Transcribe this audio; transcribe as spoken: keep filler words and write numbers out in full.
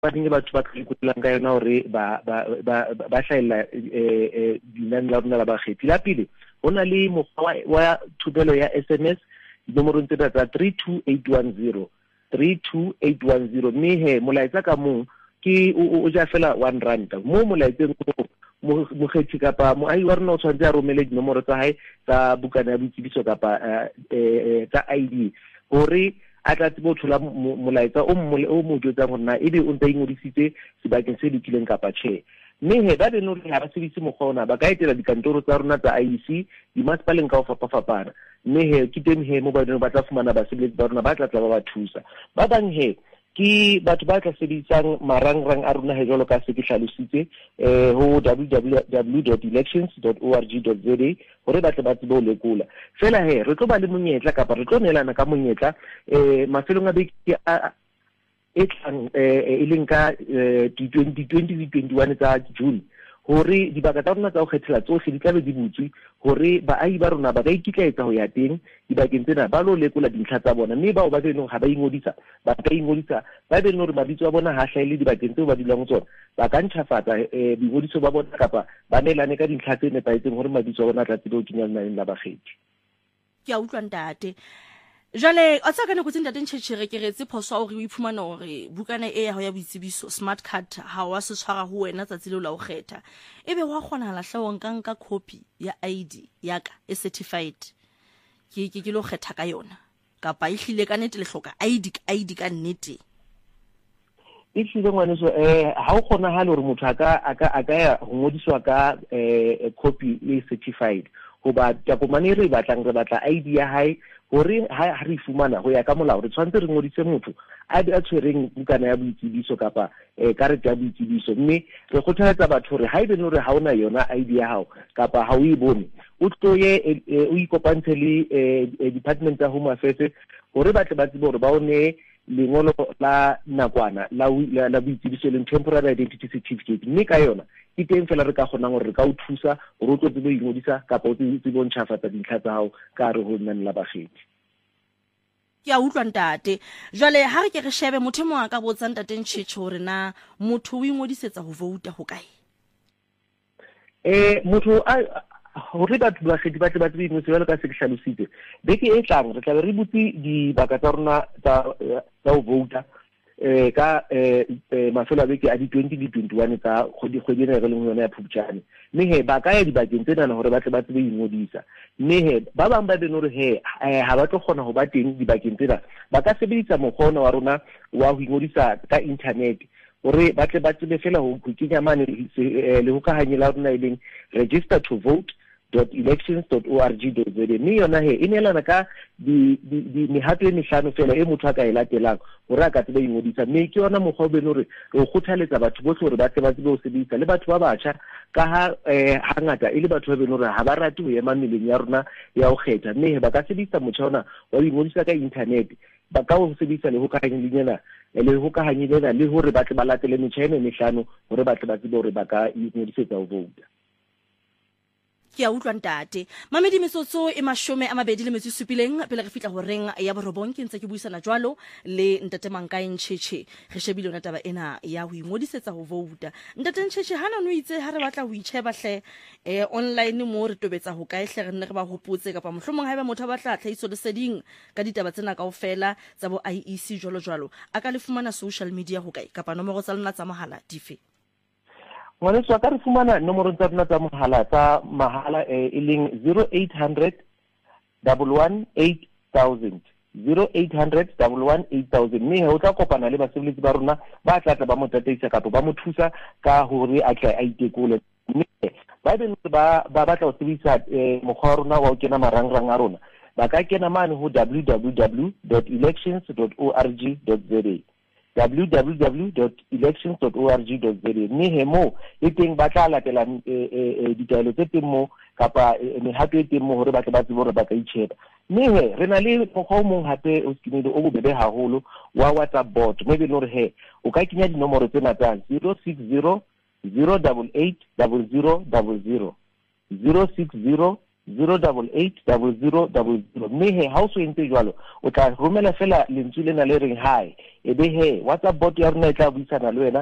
ba dinge batho ba tlhokolang ka yona hore ba ba ba ba hlaela eh dinane la rona la bakgethi. La pele hona le mokgwa wa thupelo ya S M S nomoro tse tsa three two eight one zero three two eight one zero mme he molaetsa ka mo ke o ja fela one rand mo molaetseng mo mokgethi kapa mo ai wa rona o tshwantse a romele dinomoro tsa hae tsa bukana ya boitsebiso kapa eh tsa I D hore a tla tsebo thola molaetsa o mo o mo jotsa hore ebe o ntse ingodisitse sebakeng se dikileng kapa che mme he ba be no re ha ba sebitse mogona ba ka etela dikantoro tsa rona tsa I E C di masipaleng ka o fapafapana mme he ke teng he mo ba dino ba tla fumana ba sebetsi ba rona ba tla tla ba ba thusa ba bang he ki batho ba tla sebedisang marangrang a rona he jalo ka se ke hlalositse eh ho w w w dot elections dot org dot z a hore ba tle ba tsebo lekola fela he re tlo ba le monyetla kapa re tlo nelana ka monyetla eh mafelong a beke a etlang eh ileng ka twenty twenty-one tsa June hore dibaka tsa rona tsa go kgethela tsohle di tlabe di butswe hore baahi ba rona ba ka ikitlaetsa ho ya teng dibakeng tsena ba lo lekola dintlha tsa bona mme bao ba beno ha ba ingodisa ba ka ingodisa ba beno re mabitso a bona ha hlaile dibakeng tseo ba dilang tsona ba ka ntšhafatsa boingodiso ba bona kapa ba nelane ka dintlha tse nepahetseng hore mabitso a bona a tla tsebe ho kenya lenaneng la bakgethi. Ke a utlwa ntate. Jale a tsa ka nako tse ntate ntšhetšhere ke retse phoso hore o iphumana hore bukana e ya ho ya boitsebiso smart card ha wa se tshwara ho wena tsa tsile la o kgetha ebe wa kgona la hlawang ka nka copy ya I D ya ka e certified ke ke ke lo kgetha ka yona kapa e hlile ka nete le hloka I D I D ka nnete e hlile ngwane so eh ha o kgona ha le hore motho aka aka aka ya ho ngodiswa ka eh copy e certified hoba takomane re batlang re batla I D ya hae hore ha re fumana ho ya ka molao re tshwantse re ngodise motho a di a tshwereng bukana ya boitsebiso kapa eh karete ya boitsebiso mme re kgothaletsa batho hore ha ebe no re ha ona yona I D ya hao kapa ha o e bone o tloye o ikopantse le department ya Home Affairs hore ba tle ba tsebe hore ba one lengolo la nakwana la la boitsebiso le temporary identity certificate mme ka yona ke teng fela re ka kgonang hore re ka o thusa hore o tlo tsebe ingodisa kapa o tsebe o ntšhafatsa dintlha tsa hao ka re ho nna la bakgethi. Ke a utlwa ntate jwale ha re ke re shebe motho mo a ka botsa ntate ntšhetšhe hore na motho o ingodisetsa ho vouta ho kae eh motho a hore batho ba kgethi ba tle ba tsebe mo se jalo ka se ke hlalositse beke e tlang re tla re butse dibaka tsa rona tsa tsa ho vouta eh ka eh mafelo a beke a di twenty twenty-one tsa kgwedi kgwedi re leng yona ya Phupjane mme he ba ka ya dibakeng tsena hore ba tle ba tsebe ingodisa mme he ba bang ba beno re he ha ba tlo kgona ho ba teng dibakeng tsena ba ka sebedisa mokgwa wa rona wa ho ingodisa ka internet hore ba tle ba tsebe fela ho kenya mane le ho kahanye la rona ileng register to vote dot elections dot org dot z a mme yona he e nelana ka di di mehato e mehlano fela e motho a ka e latelang hore a ka tsebe ingodisa mme ke yona mokgwa o beno re re kgothaletsa batho bohle hore ba tle ba tsebe ho sebedisa le batho ba batjha ka ha hangata e le batho ba beno re ha ba rate ho ema meleng ya rona ya ho kgetha mme ba ka sebedisa motho ona wa ingodisa ka internet ba ka ho sebedisa le ho kahanye lenyana le ho kahanye lena le hore ba tle ba latele metjha e mehlano hore ba tle ba tsebe hore ba ka ingodisetsa ho vouta. Ke a utlwa ntate mamedi metsotso e mashome a mabedi le metso e supileng pele re fitla ho reng ya borobong ke ntse ke buisana jwalo le ntate Mankae Ntšhetšhe re shebile yona taba ena ya ho ingodisetsa ho vouta ntate Ntšhetšhe hana no itse ha re batla ho itsheba hle eh online mo re tobetsa ho kae hle re nne re ba hopotse kapa mohlomong ha eba motho a batla tlhaiso le seding ka ditaba tsena kaofela tsa bo I E C jwalo jwalo a ka le fumana social media ho kae kapa nomoro tsa lona tsa mohala dife ngwane so ka re fumana nomoro tsa rona tsa mohala tsa mahala e leng zero eight hundred one one eight thousand zero eight hundred one one eight thousand mme ho tla kopana le basebeletsi ba rona ba tla tla ba mo tataisa kapa ba mo thusa ka hore a tla a itekole mme ba be ba ba batla ho sebedisa mokgwa wa rona wa ho kena marangrang a rona ba ka kena mane ho w w w dot elections dot org dot z a w w w dot elections dot org dot z a mme he mo e teng ba tla latela ditaelo tse teng mo kapa mehato e teng mo hore ba tle ba tsebe hore ba ka itsheba mme he re na le mokgwa o mong hape o skinele o bobebe haholo wa WhatsApp bot mo be le hore he o ka kenya dinomoro tsena tsa zero six zero zero eight eight zero zero zero zero six zero zero double eight double zero double zero. Mme he ha o so entse jwalo o tla romela fela lentswe lena le reng hi, e be he WhatsApp bot ya rona e tla buisana le wena